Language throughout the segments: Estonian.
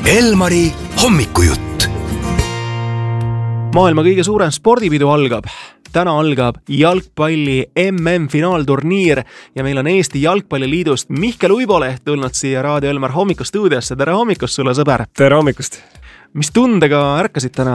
Elmari hommikujutt. Maailma kõige suurem spordipidu algab. Täna algab jalgpalli MM-finaalturniir ja meil on Eesti Jalgpalliliidust Mihkel Uiboleht tulnud siia Raadio Elmar hommikustuudiosse. Tere hommikust sulle, sõber! Tere hommikust! Mis tundega ärkasid täna?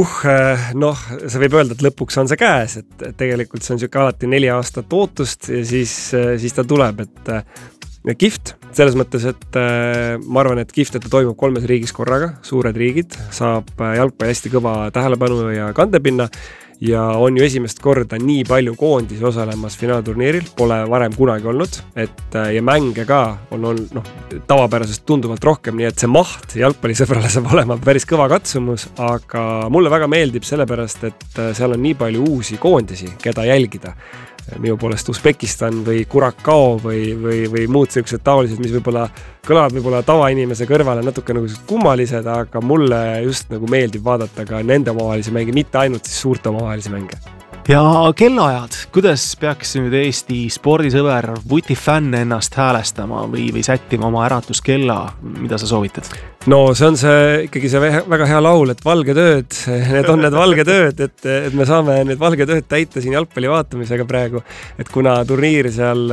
Sa võib öelda, et lõpuks on see käes, et tegelikult see on siuke alati 4 aastat ootust ja siis ta tuleb, et kihvt. Selles mõttes, et ma arvan, et kihvt, et ta toimub 3 riigis korraga, suured riigid, saab jalgpalli hästi kõva tähelepanu ja kandepinna ja on ju esimest korda nii palju koondisi osalemas finaalturniiril, pole varem kunagi olnud, ja mänge ka on tavapärasest tunduvalt rohkem, nii et see maht jalgpallisõbrale saab olema päris kõva katsumus, aga mulle väga meeldib sellepärast, et seal on nii palju uusi koondisi, keda jälgida. Minu poolest Usbekistan või Curacao või muud sellised taolised, mis kõlavad tavainimese kõrvale natuke nagu kummalised, aga mulle just nagu meeldib vaadata ka nende omavahelisi mänge, mitte ainult siis suurte omavahelisi mänge. Ja kellaajad, kuidas peaks nüüd Eesti spordisõber vutifänn ennast häälestama või sättima oma äratuskella, mida sa soovitad? No see on ikkagi see väga hea laul, et valged ööd, need on need valged ööd, et me saame need valged ööd täita siin jalgpalli vaatamisega praegu, et kuna turniir seal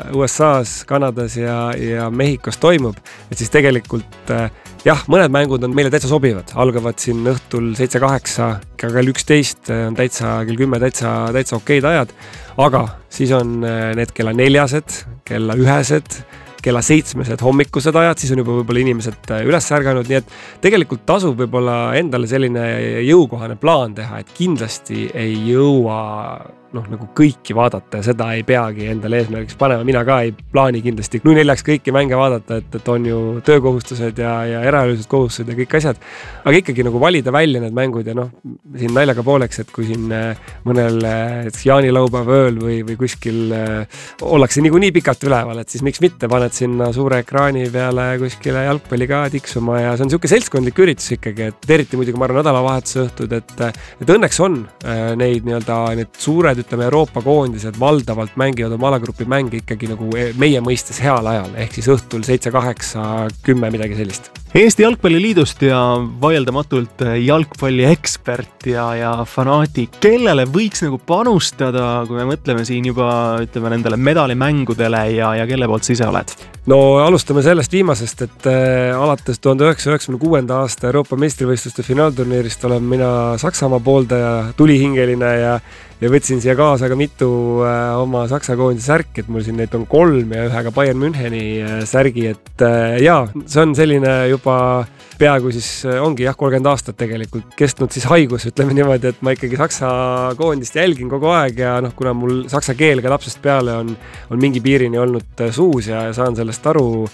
USA-s, Kanadas ja Mehhikos toimub, et siis tegelikult mõned mängud on meile täitsa sobivad, algavad siin õhtul 7-8, kell 11 on täitsa kell 10 täitsa okeid ajad, aga siis on need kella 4-sed, kella 1-sed, kella 7-sed hommikused ajad, siis on juba võib-olla inimesed üles ärganud, nii et tegelikult tasub võib-olla endale selline jõukohane plaan teha, et kindlasti ei jõua nagu kõiki vaadata ja seda ei peagi endale eesmärgiks panema. Mina ka ei plaani kindlasti 4 kõiki mänge vaadata, et on ju töökohustused ja eraelulised kohustused ja kõik asjad. Aga ikkagi nagu valida välja need mängud ja siin naljaga pooleks, et kui siin mõnel jaanilaupäeva ööl või kuskil ollakse nii pikalt üleval, et siis miks mitte paned sinna suure ekraani peale kuskile jalgpalli ka tiksuma ja see on siuke seltskondlik üritus ikkagi, et eriti muidugi ma arvan nädalavahetuse õhtud, et õnneks on need suured Euroopa koondised valdavalt mängivad oma alagrupi mänge ikkagi nagu meie mõistes heal ajal, ehk siis õhtul 7, 8, 10, midagi sellist. Eesti Jalgpalliliidust ja vaieldamatult jalgpalli ekspert ja fanaatik, kellele võiks nagu panustada, kui me mõtleme siin juba nendele medalimängudele ja kelle poolt sa ise oled? No alustame sellest viimasest, et alates 1996. aasta Euroopa meistrivõistluste finaalturniirist olen mina Saksamaa pooldaja, tulihingeline ja võtsin siia kaasa ka mitu oma Saksa koondise särki, et mul siin neid on 3 ja ühega Bayern Müncheni särgi, et see on selline juba peaaegu siis ongi 30 aastat tegelikult kestnud siis haigus, ütleme niimoodi, et ma ikkagi Saksa koondist jälgin kogu aeg ja kuna mul saksa keel ka lapsest peale on mingi piirini olnud suus ja saan sellest aru,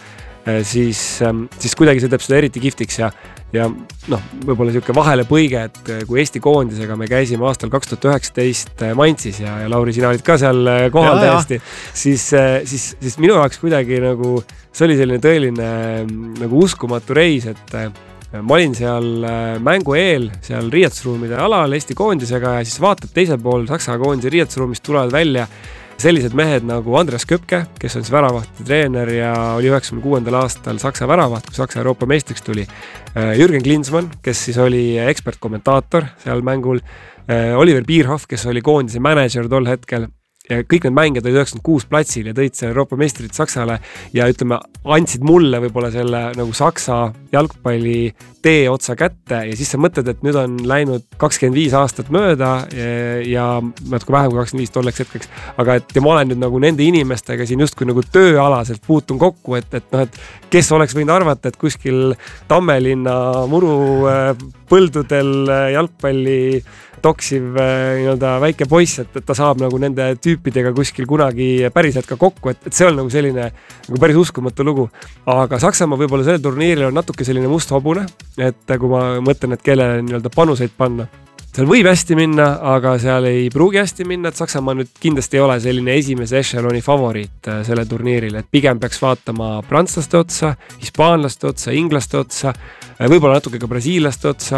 siis kuidagi see teeb seda eriti kihvtiks ja võib-olla selline vahele põige, et kui Eesti koondisega me käisime aastal 2019 Mainzis ja Lauri, sina olid ka seal kohal täiesti, siis minu jaoks kuidagi nagu see oli selline tõeline nagu uskumatu reis, et ma olin seal mängu eel, seal riietusruumide alal Eesti koondisega ja siis vaatad teisel pool Saksa koondise riietusruumist tulevad välja sellised mehed nagu Andreas Köpke, kes on siis väravahti treener ja oli 96. aastal Saksa väravaht, kui Saksa Euroopa meistriks tuli. Jürgen Klinsmann, kes siis oli ekspertkommentaator seal mängul. Oliver Bierhoff, kes oli koondise manager tol hetkel. Ja kõik need mängijad olid 96 platsil ja tõid see Euroopa meistrit Saksale ja andsid mulle võib-olla selle nagu Saksa jalgpalli tee otsa kätte ja siis sa mõtled, et nüüd on läinud 25 aastat mööda ja natuke vähem kui 25 tolleks hetkeks, aga et ja ma olen nüüd nagu nende inimestega siin justkui nagu tööalaselt puutun kokku, et kes oleks võinud arvata, et kuskil Tammelinna muru põldudel jalgpalli toksiv väike poiss, et ta saab nagu nende tüüpidega kuskil kunagi päriselt ka kokku, et see on nagu selline nagu päris uskumatu lugu. Aga Saksamaa võib-olla sellel turniiril on natuke selline must hobune, et kui ma mõtlen, et kellele panuseid panna. Seal võib hästi minna, aga seal ei pruugi hästi minna, et Saksamaa nüüd kindlasti ei ole selline esimese echeloni favoriit selle turniiril, et pigem peaks vaatama prantslaste otsa, hispaanlaste otsa, inglaste otsa, võib-olla natuke ka brasiilaste otsa,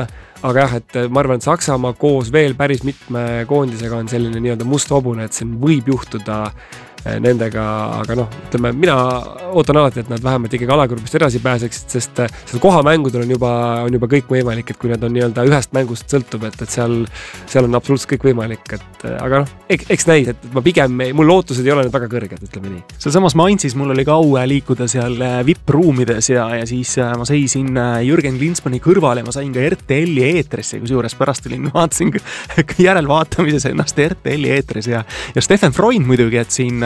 aga jah, et ma arvan, et Saksamaa koos veel päris mitme koondisega on selline nii-öelda must hobune, et see võib juhtuda nendega, aga ütleme, mina ootan alati, et nad vähemalt ikkagi alagrupist edasi pääseksid, sest seal kohamängudel on juba kõik võimalik, et kui nad on nii-öelda ühest mängust sõltub, et seal on absoluutselt kõik võimalik, aga eks näis, et ma pigem, mul lootused ei ole need väga kõrged, ütleme nii. Seal samas Mainzis mul oli ka au liikuda seal VIP-ruumides ja siis ma seisin Jürgen Klinsmanni kõrval ja ma sain ka RTL-i eetrisse, kusjuures pärast olin, vaatasin järelvaatamises ennast RTL-i eetris ja Steffen Freund muidugi, et siin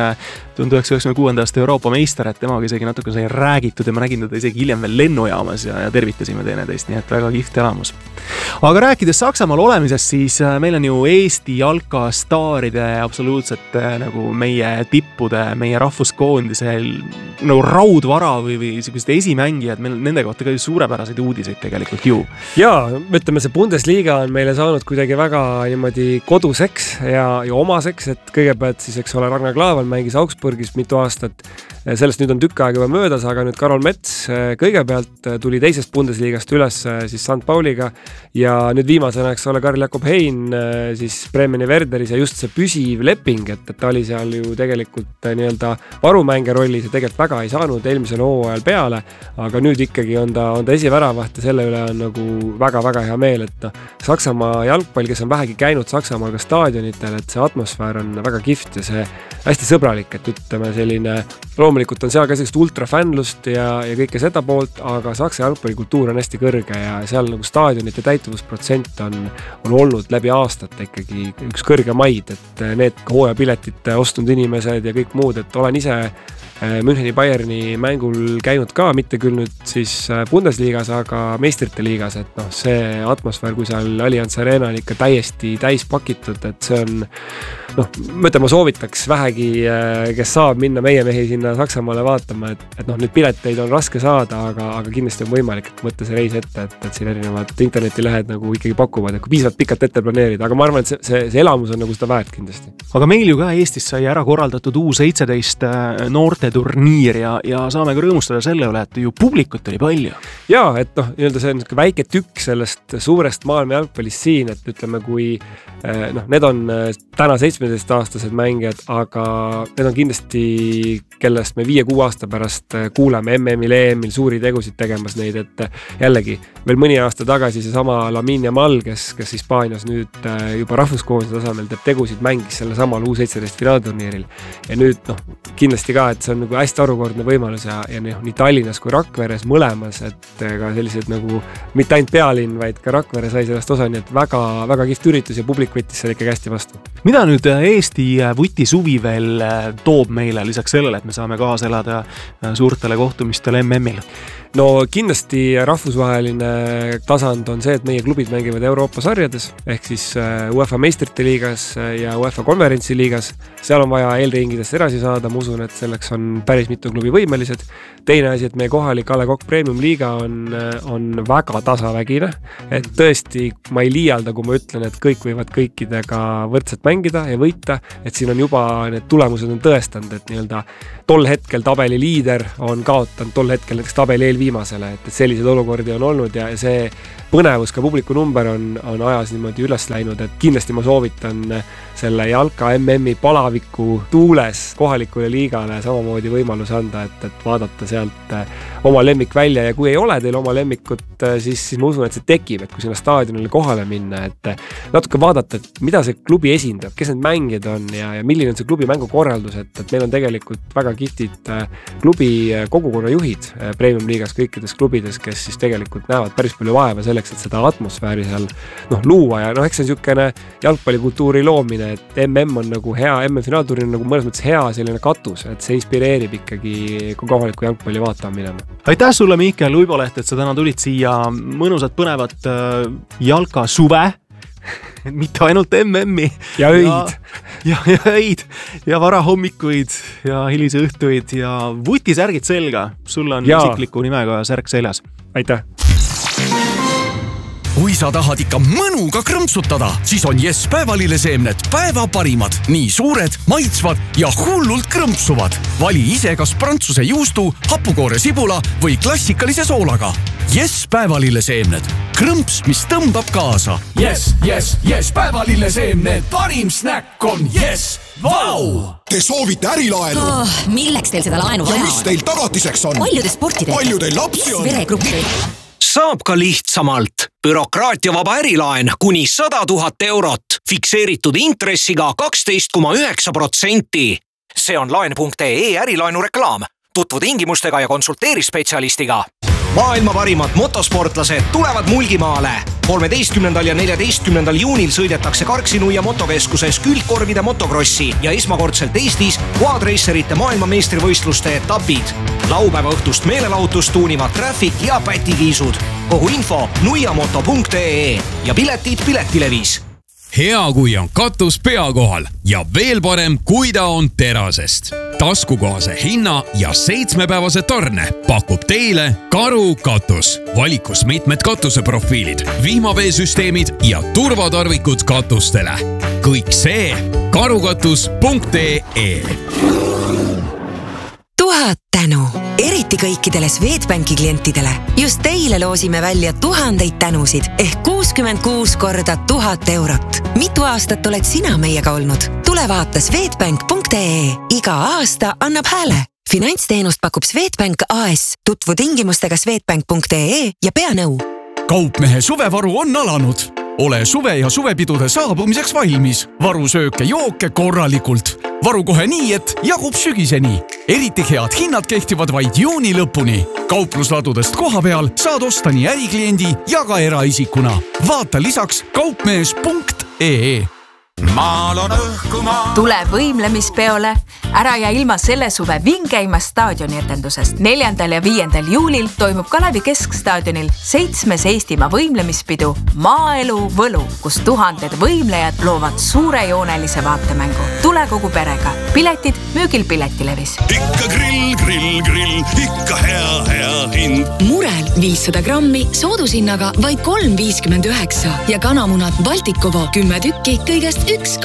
1996. aasta Euroopa meister, et temaga isegi natuke sai räägitud ja ma nägin teda isegi hiljem veel lennujaamas ja tervitasime teineteist, nii et väga kihvt elamus. Aga rääkides Saksamaal olemisest, siis meil on ju Eesti jalkastaaride absoluutselt nagu meie tippude, meie rahvuskoondise nagu raudvara või sellised esimängijad, meil nende kohta ka ju suurepäraseid uudiseid tegelikult ju. Jaa, ütleme, see Bundesliga on meile saanud kuidagi väga niimoodi koduseks ja omaseks, et kõigepealt siis, eks ole, Ragnar Klavan mängis Augsburgis mitu aastat. Sellest nüüd on tükk aega juba möödas, aga nüüd Karol Mets kõigepealt tuli teisest Bundesliigast üles siis St. Pauliga ja nüüd viimasena, eks ole, Karl Jakob Hein siis Bremeni Werderis ja just see püsiv leping, et ta oli seal ju tegelikult nii-öelda varumängija rollis ja tegelikult väga ei saanud eelmisel hooajal peale, aga nüüd ikkagi on ta esiväravaht ja selle üle on nagu väga-väga hea meel, et Saksamaa jalgpall, kes on vähegi käinud Saksamaal ka staadionitel, et see atmosfäär on väga kihvt ja see hästi sõbralik, et ütleme selline, loomulikult on seal ka sellist ultrafännlust ja kõike seda poolt, aga Saksa jalgpallikultuur on hästi kõrge ja seal nagu staadionite täituvusprotsent on olnud läbi aastate ikkagi üks kõrgemaid, et need hooajapiletite ostnud inimesed ja kõik muud, et olen ise Müncheni Bayerni mängul käinud ka, mitte küll nüüd siis Bundesliigas, aga meistrite liigas, et see atmosfäär, kui seal Allianz Arena on ikka täiesti täis pakitud, et see on, ma soovitaks vähegi, kes saab minna meie mehi sinna Saksamaale vaatama, et nüüd pileteid on raske saada, aga kindlasti on võimalik, et võtta see reis ette, et siin erinevad internetilehed nagu ikkagi pakuvad, et kui piisavalt pikalt ette planeerida, aga ma arvan, et see elamus on nagu seda väärt kindlasti. Aga meil ju ka Eestis sai ära korraldatud U17 noorte turniir ja saame ka rõõmustada selle üle, et ju publikut oli palju. Jaa, et nii-öelda see on väike tükk sellest suurest maailma jalgpallist siin, et ütleme, kui need on täna 17-aastased mängijad, aga need on kindlasti, kellest me 5-6 aasta pärast kuuleme MM-il, EM-il suuri tegusid tegemas neid, et jällegi veel mõni aasta tagasi see sama Lamin Yamal, kes Hispaanias nüüd juba rahvuskoondise tasemel teeb tegusid, mängis selle samal U17 finaalturniiril ja nüüd kindlasti ka, et see on nagu hästi arukordne võimalus ja nii Tallinnas kui Rakveres mõlemas, et ka sellised nagu mitte ainult pealinn, vaid ka Rakvere sai sellest osa, nii et väga, väga kihvt üritus ja publik võttis selle ikkagi hästi vastu. Mida nüüd Eesti vutisuvi veel toob meile lisaks sellele, et me saame kaasa elada suurtele kohtumistele MM-il? No kindlasti rahvusvaheline tasand on see, et meie klubid mängivad Euroopa sarjades, ehk siis UEFA meistrite liigas ja UEFA konverentsi liigas. Seal on vaja eelringidest edasi saada, ma usun, et selleks on päris mitu klubi võimelised. Teine asi, et meie kohalik A. Le Coq Premium liiga on väga tasavägine, et tõesti ma ei liialda, kui ma ütlen, et kõik võivad kõikidega võrdselt mängida ja võita, et siin on juba need tulemused on tõestanud, et nii-öelda tol hetkel tabeli liider on kaotanud tol hetkel näiteks tabeli eelviimasele, et sellised olukordi on olnud ja see põnevus, ka publiku number on ajas niimoodi üles läinud, et kindlasti ma soovitan selle jalka MM-i palaviku tuules kohalikule liigale samamoodi võimalus anda, et vaadata sealt oma lemmik välja ja kui ei ole teil oma lemmikut, siis ma usun, et see tekib, et kui sinna staadionile kohale minna, et natuke vaadata, et mida see klubi esindab, kes need mängijad on ja milline on see klubi mängukorraldus, et meil on tegelikult väga kihtid klubi kogukonna juhid Premium liigas kõikides klubides, kes siis tegelikult näevad päris palju vaeva selleks, et seda atmosfääri seal luua ja eks see on niisugune jalgpallikultuuri loomine, et MM on nagu hea, MM-finaalturniir on nagu mõnes mõttes hea selline katus, et see inspireerib ikkagi kohaliku jalgpalli vaatama minema. Aitäh sulle, Mihkel Uiboleht, et sa täna tulid siia mõnusat põnevat jalka suve, mitte ainult MM-i. Ja öid. Ja öid ja varahommikuid ja hilise õhtuid ja vutisärgid selga. Sul on isikliku nimega särk seljas. Aitäh! Kui sa tahad ikka mõnuga krõmpsutada, siis on Yes päevalilleseemned päeva parimad. Nii suured, maitsvad ja hullult krõmpsuvad. Vali ise kas prantsuse juustu, hapukoore sibula või klassikalise soolaga. Yes päevalilleseemned. Krõmps, mis tõmbab kaasa. Yes, päevalilleseemned. Parim snäkk on Yes. Vau! Te soovite ärilaenu? Milleks teil seda laenu vaja ja mis teil tagatiseks on? Palju te sporti teete? Palju teil lapsi on? Veregruppi. Saab ka lihtsamalt. Bürokraatiavaba ärilaen kuni 100 000 eurot. Fikseeritud intressiga 12,9%. See on laen.ee ärilaenu reklaam. Tutvu tingimustega ja konsulteeri spetsialistiga. Maailma parimad motosportlased tulevad Mulgimaale. 13. ja 14. juunil sõidetakse Karksinuia motokeskuses külgkorvide motokrossi ja esmakordselt Eestis quadracerite maailmameistrivõistluste etapid. Laupäeva õhtust meelelahutust tuunivad Traffic ja Pätikiisud. Kogu info nuiamoto.ee ja piletid Piletilevis. Hea, kui on katus pea kohal ja veel parem, kui ta on terasest. Taskukohase hinna ja 7-päevase tarne pakub teile Karu katus. Valikus mitmed katuseprofiilid, vihmaveesüsteemid ja turvatarvikud katustele. Kõik see karukatus.ee. 1000 tänu, eriti kõikidele Swedbanki klientidele. Just teile loosime välja 1000 tänusid ehk 66 korda 1000 eurot. Mitu aastat oled sina meiega olnud? Tule vaata swedbank.ee. Iga aasta annab hääle. Finantsteenust pakub Swedbank AS. Tutvu tingimustega swedbank.ee ja pea nõu. Kaupmehe suvevaru on alanud. Ole suve ja suvepidude saabumiseks valmis. Varu sööke jooke korralikult. Varu kohe nii, et jagub sügiseni. Eriti head hinnad kehtivad vaid juuni lõpuni. Kauplusladudest koha peal saad osta nii ärikliendi ja ka eraisikuna. Vaata lisaks kaupmees.ee. Maal on õhkumaa. Tule võimlemispeole. Ära ja ilma selle suve vingeima staadioni etendusest. 4. ja 5. juulil toimub Kalevi Keskstaadionil 7. Eestimaa võimlemispidu Maaelu Võlu, kus 1000 võimlejad loovad suurejoonelise vaatemängu. Tule kogu perega. Piletid müügil Piletilevis. Ikka grill, ikka hea hind. Murel 500 grammi soodushinnaga vaid 3,59 ja kanamunad Baltikovo 10 tükki kõigest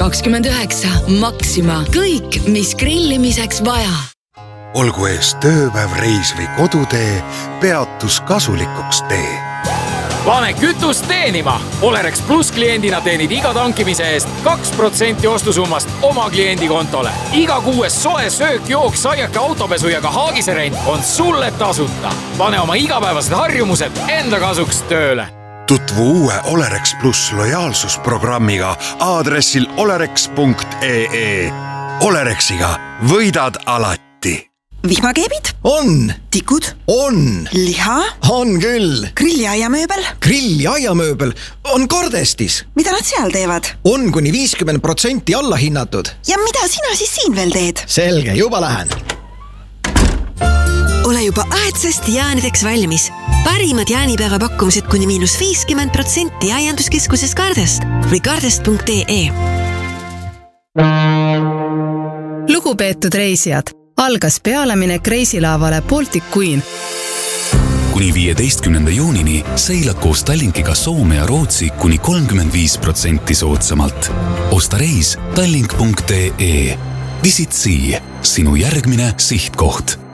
1,29. Maxima. Kõik, mis grillimiseks vaja. Olgu ees tööpäev, reis või kodutee, peatus kasulikuks tee. Pane kütust teenima! Olerex Plus kliendina teenid iga tankimise eest 2% ostusummast oma kliendi kontole. Iga kuues soe söök, jook, saiake, autopesu ja ka haagiserent on sulle tasuta. Pane oma igapäevased harjumused enda kasuks tööle. Tutvu uue Olerex Plus lojaalsusprogrammiga aadressil olerex.ee. Olerexiga võidad alati. Vihmakeebid? On. Tikud? On. Liha? On küll. Grilliaiamööbel? Grilliaiamööbel on Kardestis. Mida nad seal teevad? On kuni 50% alla hinnatud. Ja mida sina siis siin veel teed? Selge, juba lähen. Ole juba aedsest jäänideks valmis. Parimad jäänipääva pakkumised kuni -50% aianduskeskuses Kardest või kardest.ee. Lugupeetud reisijad, algas pealeminek reisilaavale Baltic Queen. Kuni 15. juunini seilad koos Tallinkiga Soome ja Rootsi kuni 35% soodsamalt. Osta reis tallink.ee. Visit Sea, sinu järgmine sihtkoht.